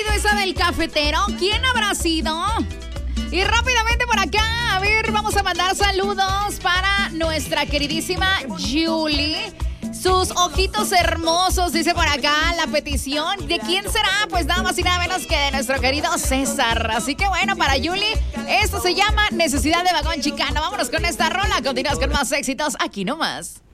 Esa del cafetero, ¿quién habrá sido? Y rápidamente por acá, a ver, vamos a mandar saludos para nuestra queridísima Julie. Sus ojitos hermosos, dice por acá la petición. ¿De quién será? Pues nada más y nada menos que de nuestro querido César. Así que bueno, para Julie, esto se llama Necesidad de Vagón Chicano. Vámonos con esta rola. Continuamos con más éxitos aquí nomás.